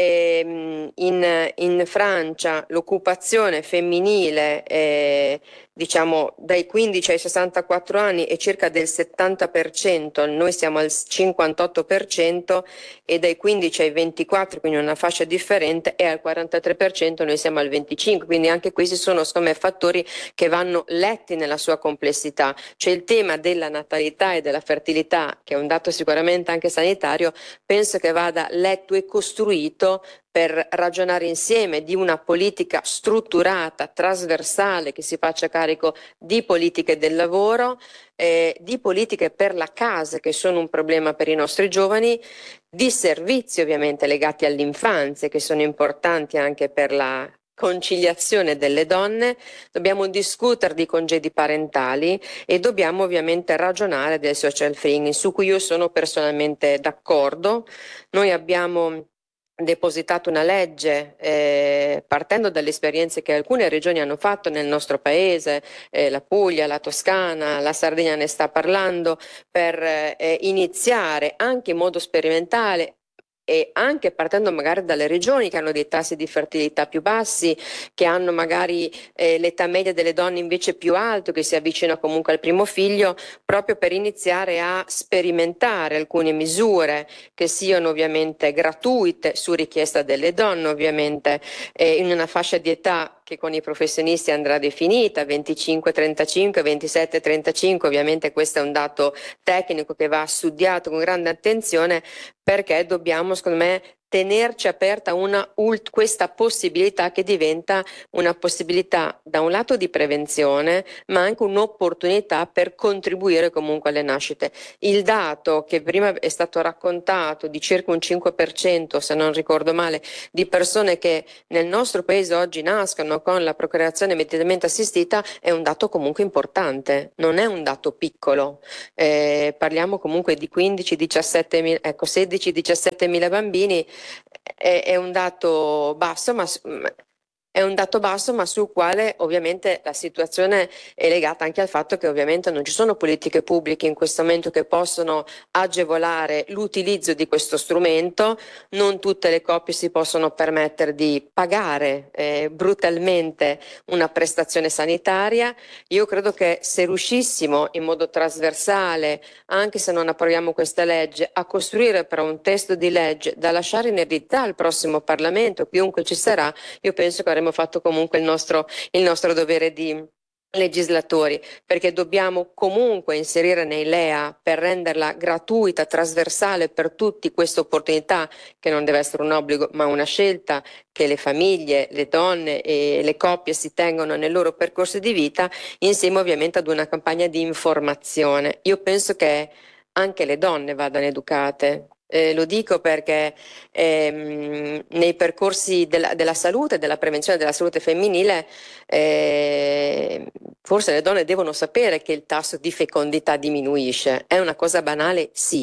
E, in, in Francia l'occupazione femminile è, diciamo, dai quindici ai sessantaquattro anni è circa del settanta per cento, noi siamo al cinquantotto per cento, e dai quindici ai ventiquattro, quindi una fascia differente, è al quarantatré per cento, noi siamo al venticinque per cento, quindi anche questi sono secondo me fattori che vanno letti nella sua complessità. C'è il tema della natalità e della fertilità, che è un dato sicuramente anche sanitario, penso che vada letto e costruito per ragionare insieme di una politica strutturata, trasversale, che si faccia carico di politiche del lavoro, eh, di politiche per la casa, che sono un problema per i nostri giovani, di servizi ovviamente legati all'infanzia, che sono importanti anche per la conciliazione delle donne. Dobbiamo discutere di congedi parentali e dobbiamo ovviamente ragionare del social freeing, su cui io sono personalmente d'accordo. Noi abbiamo depositato una legge eh, partendo dalle esperienze che alcune regioni hanno fatto nel nostro paese, eh, la Puglia, la Toscana, la Sardegna ne sta parlando, per eh, iniziare anche in modo sperimentale e anche partendo magari dalle regioni che hanno dei tassi di fertilità più bassi, che hanno magari eh, l'età media delle donne invece più alto, che si avvicina comunque al primo figlio, proprio per iniziare a sperimentare alcune misure che siano ovviamente gratuite su richiesta delle donne, ovviamente eh, in una fascia di età che con i professionisti andrà definita, venticinque trentacinque, ventisette trentacinque, ovviamente questo è un dato tecnico che va studiato con grande attenzione, perché dobbiamo, secondo me, tenerci aperta una ult- questa possibilità, che diventa una possibilità da un lato di prevenzione, ma anche un'opportunità per contribuire comunque alle nascite. Il dato che prima è stato raccontato di circa un cinque per cento, se non ricordo male, di persone che nel nostro paese oggi nascono con la procreazione medicalmente assistita è un dato comunque importante, non è un dato piccolo. Eh, parliamo comunque di quindici diciassette mila, ecco, sedici diciassette mila bambini. È, è un dato basso, ma è un dato basso, ma sul quale ovviamente la situazione è legata anche al fatto che ovviamente non ci sono politiche pubbliche in questo momento che possono agevolare l'utilizzo di questo strumento. Non tutte le coppie si possono permettere di pagare eh, brutalmente una prestazione sanitaria. Io credo che se riuscissimo in modo trasversale, anche se non approviamo questa legge, a costruire però un testo di legge da lasciare in eredità al prossimo Parlamento, chiunque ci sarà, io penso che avremo fatto comunque il nostro, il nostro dovere di legislatori, perché dobbiamo comunque inserire nei L E A, per renderla gratuita, trasversale per tutti, questa opportunità che non deve essere un obbligo ma una scelta che le famiglie, le donne e le coppie si tengono nel loro percorso di vita, insieme ovviamente ad una campagna di informazione. Io penso che anche le donne vadano educate. Eh, lo dico perché ehm, nei percorsi della, della salute, della prevenzione della salute femminile, eh, forse le donne devono sapere che il tasso di fecondità diminuisce. È una cosa banale? Sì,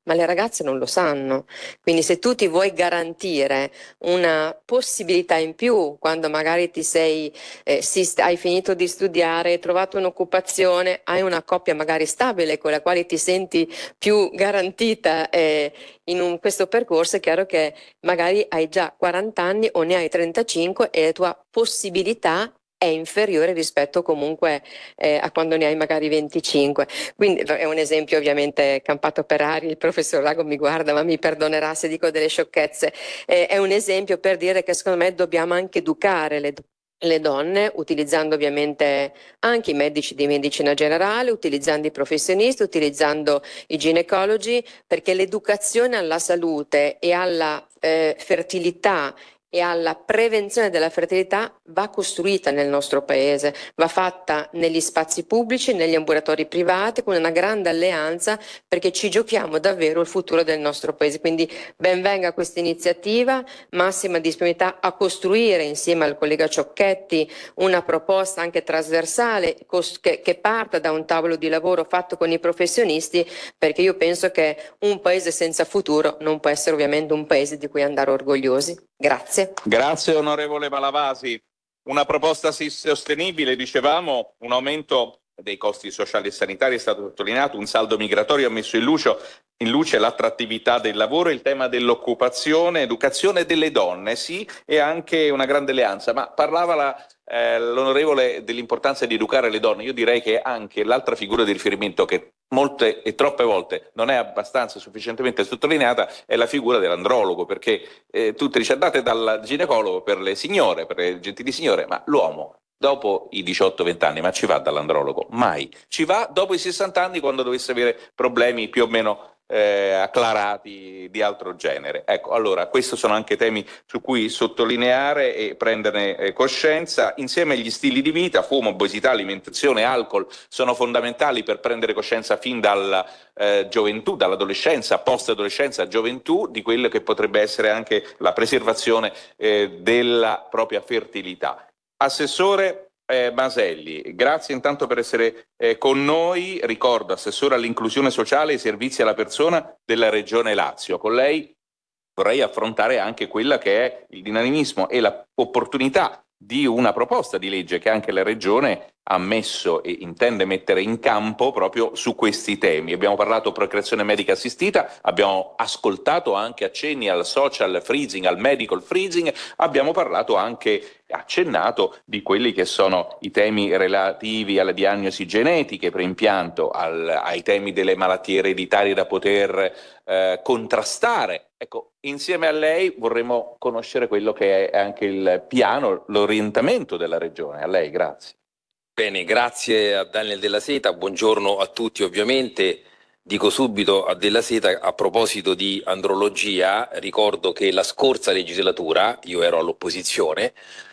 ma le ragazze non lo sanno. Quindi se tu ti vuoi garantire una possibilità in più quando magari ti sei, eh, si, hai finito di studiare, hai trovato un'occupazione, hai una coppia magari stabile con la quale ti senti più garantita eh, in un, questo percorso, è chiaro che magari hai già quaranta anni o ne hai trentacinque e la tua possibilità è inferiore rispetto comunque eh, a quando ne hai magari venticinque. Quindi è un esempio ovviamente campato per aria, il professor Rago mi guarda ma mi perdonerà se dico delle sciocchezze, eh, è un esempio per dire che secondo me dobbiamo anche educare le le donne, utilizzando ovviamente anche i medici di medicina generale, utilizzando i professionisti, utilizzando i ginecologi, perché l'educazione alla salute e alla eh, fertilità e alla prevenzione della fertilità va costruita nel nostro paese, va fatta negli spazi pubblici, negli ambulatori privati, con una grande alleanza, perché ci giochiamo davvero il futuro del nostro paese. Quindi ben venga questa iniziativa, massima disponibilità a costruire insieme al collega Ciocchetti una proposta anche trasversale che, che parta da un tavolo di lavoro fatto con i professionisti, perché io penso che un paese senza futuro non può essere ovviamente un paese di cui andare orgogliosi. Grazie. Grazie onorevole Malavasi. Una proposta sostenibile, dicevamo, un aumento dei costi sociali e sanitari è stato sottolineato, un saldo migratorio ha messo in luce, in luce l'attrattività del lavoro, il tema dell'occupazione, educazione delle donne, sì, e anche una grande alleanza. Ma parlava la, eh, l'onorevole dell'importanza di educare le donne. Io direi che anche l'altra figura di riferimento che molte e troppe volte non è abbastanza sufficientemente sottolineata è la figura dell'andrologo, perché eh, tutti dice andate dal ginecologo per le signore, per le gentili signore, ma l'uomo dopo i diciotto venti anni, ma ci va dall'andrologo? Mai. Ci va dopo i sessanta anni, quando dovesse avere problemi più o meno eh, acclarati di altro genere. Ecco, allora, questi sono anche temi su cui sottolineare e prenderne eh, coscienza. Insieme agli stili di vita, fumo, obesità, alimentazione, alcol, sono fondamentali per prendere coscienza fin dalla eh, gioventù, dall'adolescenza, post-adolescenza, gioventù, di quello che potrebbe essere anche la preservazione eh, della propria fertilità. Assessore eh, Maselli, grazie intanto per essere eh, con noi. Ricordo, assessore all'inclusione sociale e ai servizi alla persona della Regione Lazio. Con lei vorrei affrontare anche quella che è il dinamismo e l'opportunità di una proposta di legge che anche la Regione ha messo e intende mettere in campo proprio su questi temi. Abbiamo parlato procreazione medica assistita, abbiamo ascoltato anche accenni al social freezing, al medical freezing, abbiamo parlato anche, accennato, di quelli che sono i temi relativi alle diagnosi genetiche preimpianto, al, ai temi delle malattie ereditarie da poter eh, contrastare. Ecco, insieme a lei vorremmo conoscere quello che è anche il piano, l'orientamento della Regione. A lei, grazie. Bene, grazie a Daniel Della Seta, buongiorno a tutti ovviamente. Dico subito a Della Seta, a proposito di andrologia, ricordo che la scorsa legislatura, io ero all'opposizione,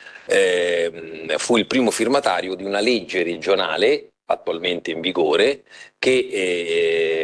eh, fu il primo firmatario di una legge regionale attualmente in vigore che eh,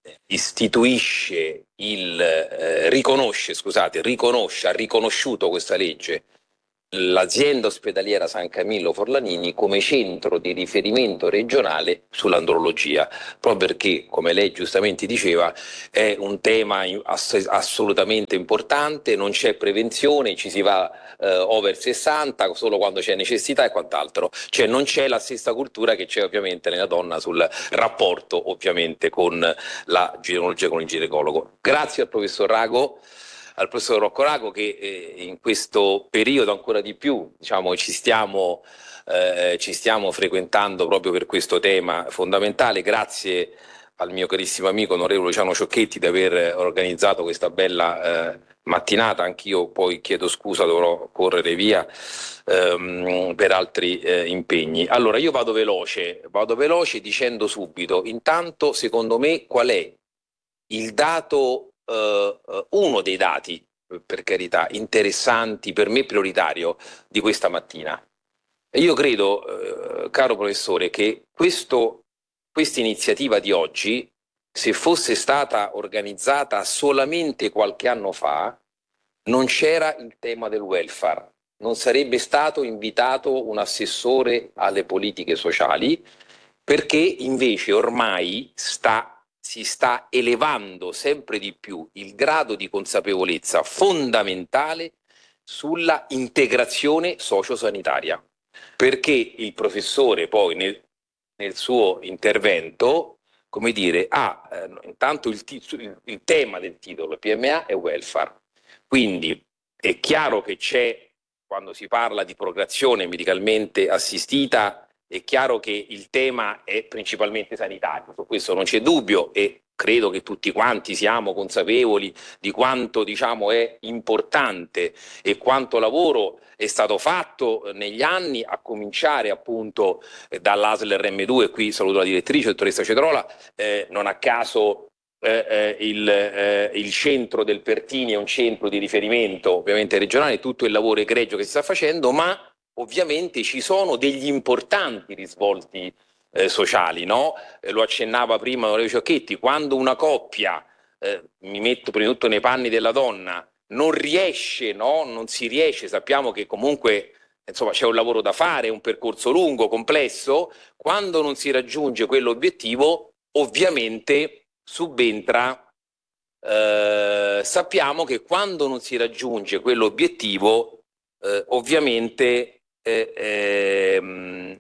istituisce il, eh, riconosce, scusate, riconosce, ha riconosciuto questa legge l'azienda ospedaliera San Camillo Forlanini come centro di riferimento regionale sull'andrologia, proprio perché, come lei giustamente diceva, è un tema ass- assolutamente importante, non c'è prevenzione, ci si va eh, over sessanta solo quando c'è necessità e quant'altro, cioè non c'è la stessa cultura che c'è ovviamente nella donna sul rapporto ovviamente con la ginecologia, con il ginecologo. Grazie al professor Rago, al professor Rocco Rago, che eh, in questo periodo ancora di più, diciamo, ci stiamo, eh, ci stiamo frequentando proprio per questo tema fondamentale. Grazie al mio carissimo amico onorevole Luciano Ciocchetti di aver organizzato questa bella eh, mattinata. Anch'io poi chiedo scusa, dovrò correre via ehm, per altri eh, impegni. Allora io vado veloce, vado veloce dicendo subito, intanto secondo me qual è il dato, Uh, uh, uno dei dati, per carità, interessanti, per me prioritario, di questa mattina. E io credo, uh, caro professore, che questo, questa iniziativa di oggi, se fosse stata organizzata solamente qualche anno fa, non c'era il tema del welfare, non sarebbe stato invitato un assessore alle politiche sociali, perché invece ormai sta si sta elevando sempre di più il grado di consapevolezza fondamentale sulla integrazione sociosanitaria, perché il professore poi nel, nel suo intervento, come dire, ha eh, intanto il, il, il tema del titolo, P M A e welfare. Quindi è chiaro che c'è, quando si parla di procreazione medicalmente assistita, è chiaro che il tema è principalmente sanitario, su questo non c'è dubbio, e credo che tutti quanti siamo consapevoli di quanto, diciamo, è importante e quanto lavoro è stato fatto negli anni, a cominciare appunto eh, dall'A S L R M due. Qui saluto la direttrice, dottoressa Cetrola, eh, non a caso eh, eh, il, eh, il centro del Pertini è un centro di riferimento ovviamente regionale, tutto il lavoro egregio che si sta facendo, ma ovviamente ci sono degli importanti risvolti eh, sociali, no? Eh, lo accennava prima l'onorevole Ciocchetti, quando una coppia, eh, mi metto prima di tutto nei panni della donna, non riesce, no? Non si riesce, sappiamo che comunque insomma c'è un lavoro da fare, un percorso lungo, complesso, quando non si raggiunge quell'obiettivo ovviamente subentra, eh, sappiamo che quando non si raggiunge quell'obiettivo eh, ovviamente Eh, ehm,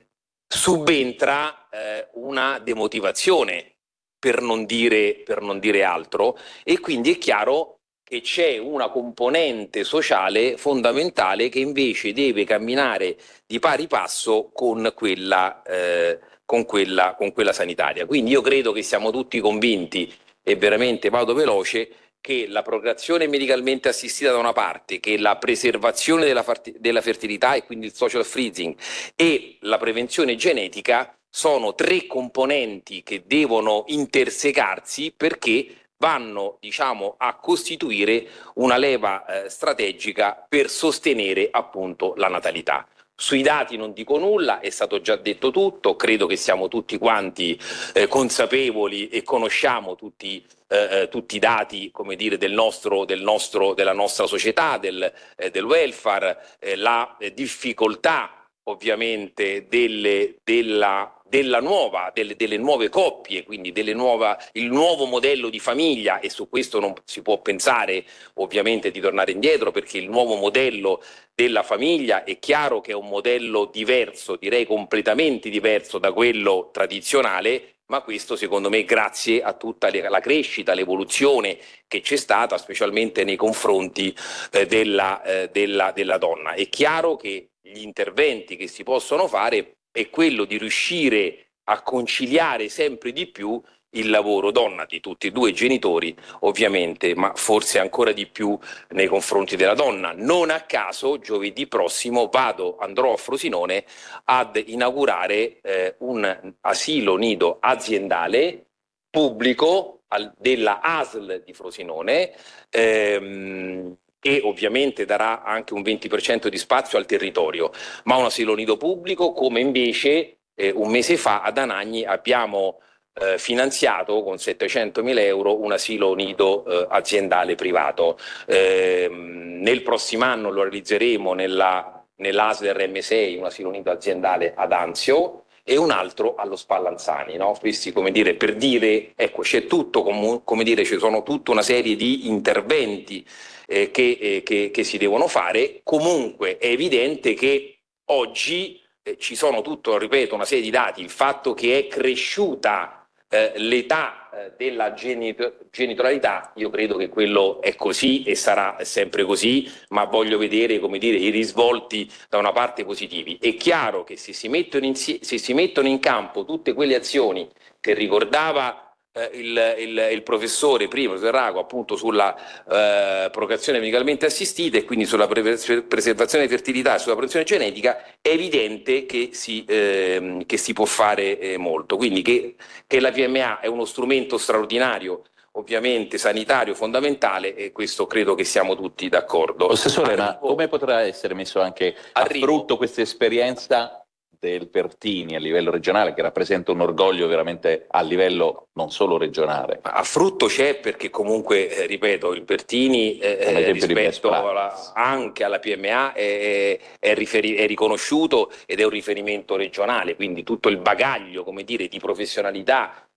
subentra eh, una demotivazione, per non dire, per non dire altro, e quindi è chiaro che c'è una componente sociale fondamentale che invece deve camminare di pari passo con quella, eh, con quella, con quella sanitaria. Quindi io credo che siamo tutti convinti, e veramente vado veloce, che la procreazione medicalmente assistita da una parte, che la preservazione della, della fertilità e quindi il social freezing e la prevenzione genetica sono tre componenti che devono intersecarsi, perché vanno, diciamo, a costituire una leva eh, strategica per sostenere appunto la natalità. Sui dati non dico nulla, è stato già detto tutto, credo che siamo tutti quanti eh, consapevoli e conosciamo tutti, eh, tutti i dati, come dire, del nostro, del nostro, della nostra società, del, eh, del welfare, eh, la eh, difficoltà ovviamente delle, della, della nuova, delle, delle nuove coppie, quindi delle nuova, il nuovo modello di famiglia, e su questo non si può pensare ovviamente di tornare indietro, perché il nuovo modello della famiglia è chiaro che è un modello diverso, direi completamente diverso da quello tradizionale, ma questo secondo me grazie a tutta la crescita, l'evoluzione che c'è stata, specialmente nei confronti eh, della, eh, della, della donna. È chiaro che gli interventi che si possono fare è quello di riuscire a conciliare sempre di più il lavoro donna di tutti e due i genitori, ovviamente, ma forse ancora di più nei confronti della donna. Non a caso giovedì prossimo vado, andrò a Frosinone ad inaugurare eh, un asilo nido aziendale pubblico al, della A S L di Frosinone, ehm, che ovviamente darà anche un venti per cento di spazio al territorio, ma un asilo nido pubblico, come invece eh, un mese fa ad Anagni abbiamo eh, finanziato con settecentomila euro un asilo nido eh, aziendale privato. Eh, nel prossimo anno lo realizzeremo nella, nell'A S L R M sei, un asilo nido aziendale ad Anzio, e un altro allo Spallanzani, no? Questi, come dire, per dire, ecco, c'è tutto, com- come dire, ci sono tutta una serie di interventi eh, che, eh, che, che si devono fare. Comunque è evidente che oggi eh, ci sono tutto, ripeto, una serie di dati, il fatto che è cresciuta eh, l'età eh, della genito- genitorialità, io credo che quello è così e sarà sempre così, ma voglio vedere, come dire, i risvolti da una parte positivi. È chiaro che se si mettono in, se si mettono in campo tutte quelle azioni che ricordava eh, il, il, il professore prima, il professor Rago, appunto sulla eh, procreazione medicalmente assistita e quindi sulla pre- preservazione di fertilità e sulla prevenzione genetica, è evidente che si, eh, che si può fare eh, molto. Quindi che, che la P M A è uno strumento straordinario, ovviamente sanitario, fondamentale, e questo credo che siamo tutti d'accordo. Assessore, ma come potrà essere messo anche a frutto questa esperienza del Pertini a livello regionale, che rappresenta un orgoglio veramente a livello non solo regionale? A frutto c'è, perché comunque, eh, ripeto, il Pertini eh, rispetto alla, anche alla P M A è, è, riferi- è riconosciuto ed è un riferimento regionale, quindi tutto il bagaglio, come dire, di professionalità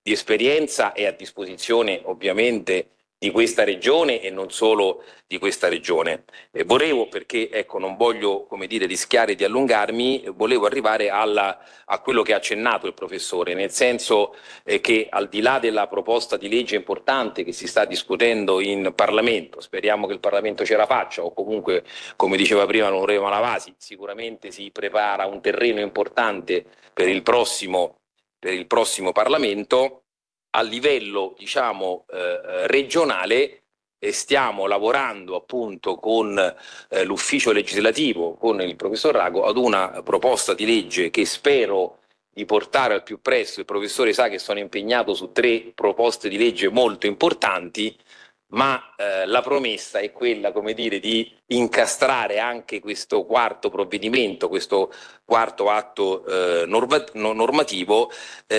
di esperienza è a disposizione ovviamente di questa regione e non solo di questa regione. Eh, volevo, perché ecco, non voglio, come dire, rischiare di allungarmi, eh, volevo arrivare alla, a quello che ha accennato il professore, nel senso eh, che al di là della proposta di legge importante che si sta discutendo in Parlamento, speriamo che il Parlamento ce la faccia, o comunque, come diceva prima l'onorevole Malavasi, sicuramente si prepara un terreno importante per il prossimo, per il prossimo Parlamento. A livello, diciamo, eh, regionale eh, stiamo lavorando appunto con eh, l'ufficio legislativo, con il professor Rago, ad una proposta di legge che spero di portare al più presto. Il professore sa che sono impegnato su tre proposte di legge molto importanti, ma eh, la promessa è quella, come dire, di incastrare anche questo quarto provvedimento, questo quarto atto eh, norma- normativo,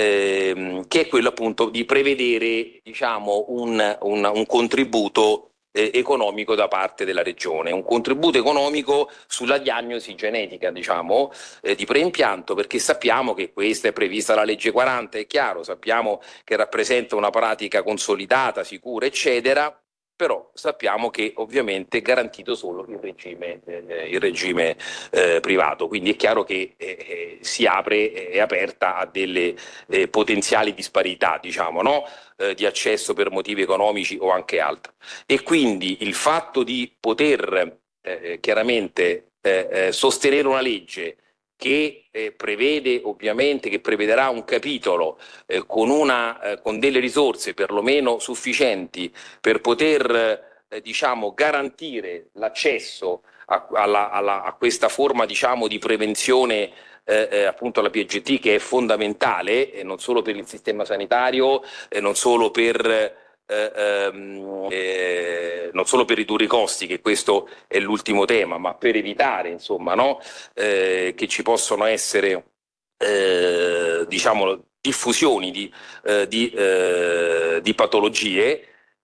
eh, che è quello appunto di prevedere, diciamo, un, un, un contributo eh, economico da parte della regione, un contributo economico sulla diagnosi genetica, diciamo, eh, di preimpianto, perché sappiamo che questa è prevista dalla legge quaranta, è chiaro, sappiamo che rappresenta una pratica consolidata, sicura, eccetera. Però sappiamo che ovviamente è garantito solo il regime, eh, il regime eh, privato, quindi è chiaro che eh, si apre, è aperta a delle eh, potenziali disparità, diciamo, no? eh, di accesso per motivi economici o anche altro. E quindi il fatto di poter eh, chiaramente eh, eh, sostenere una legge che eh, prevede ovviamente, che prevederà un capitolo eh, con, una, eh, con delle risorse perlomeno sufficienti per poter eh, diciamo, garantire l'accesso a, alla, alla, a questa forma, diciamo, di prevenzione eh, eh, appunto alla P G T, che è fondamentale eh, non solo per il sistema sanitario, eh, non solo per Eh, ehm, eh, non solo per ridurre i costi, che questo è l'ultimo tema, ma per evitare, insomma, no? eh, che ci possono essere eh, diciamo diffusioni di, eh, di, eh, di patologie.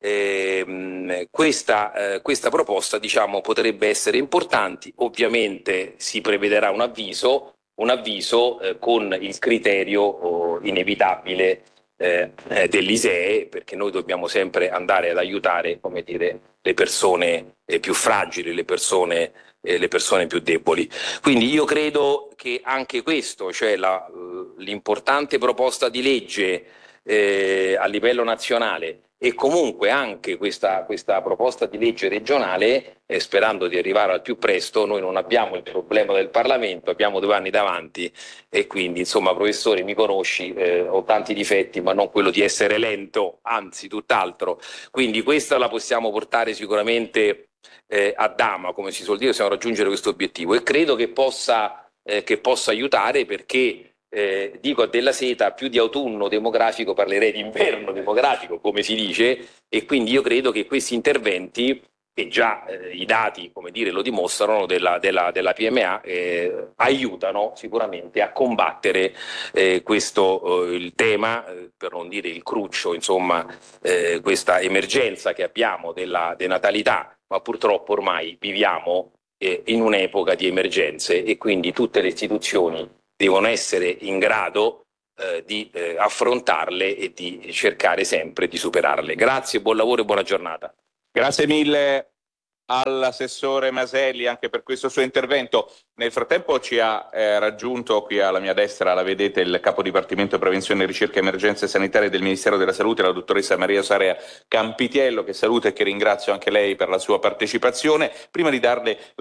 Eh, questa, eh, questa proposta, diciamo, potrebbe essere importante. Ovviamente si prevederà un avviso, un avviso eh, con il criterio oh, inevitabile Eh, eh, dell'I S E E, perché noi dobbiamo sempre andare ad aiutare, come dire, le persone eh, più fragili, le persone, eh, le persone più deboli. Quindi io credo che anche questo, cioè la, l'importante proposta di legge eh, a livello nazionale e comunque anche questa, questa proposta di legge regionale, eh, sperando di arrivare al più presto, noi non abbiamo il problema del Parlamento, abbiamo due anni davanti e quindi, insomma, professore, mi conosci, eh, ho tanti difetti, ma non quello di essere lento, anzi tutt'altro. Quindi questa la possiamo portare sicuramente eh, a dama, come si suol dire, possiamo raggiungere questo obiettivo e credo che possa, eh, che possa aiutare, perché Eh, dico a Della Seta, più di autunno demografico parlerei di inverno demografico, come si dice, e quindi io credo che questi interventi, che già eh, i dati, come dire, lo dimostrano, della, della, della P M A, eh, aiutano sicuramente a combattere eh, questo eh, il tema, eh, per non dire il cruccio, insomma, eh, questa emergenza che abbiamo della denatalità, ma purtroppo ormai viviamo eh, in un'epoca di emergenze e quindi tutte le istituzioni devono essere in grado eh, di eh, affrontarle e di cercare sempre di superarle. Grazie, buon lavoro e buona giornata. Grazie mille all'assessore Maselli anche per questo suo intervento. Nel frattempo ci ha eh, raggiunto qui alla mia destra, la vedete, il capo dipartimento prevenzione, ricerca e emergenze sanitarie del Ministero della Salute, la dottoressa Maria Sarea Campitiello, che saluto e che ringrazio anche lei per la sua partecipazione. Prima di darle